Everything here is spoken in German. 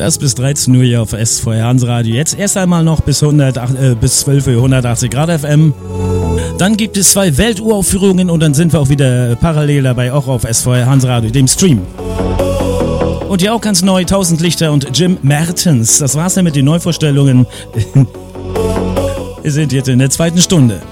Das bis 13 Uhr hier auf SVR Hansradio. Jetzt erst einmal noch bis 12 Uhr 180 Grad FM. Dann gibt es 2 Welturaufführungen und dann sind wir auch wieder parallel dabei, auch auf SVR Hansradio, dem Stream. Und ja auch ganz neu, 1000 Lichter und Jim Mertens. Das war's dann mit den Neuvorstellungen. Wir sind jetzt in der 2. Stunde.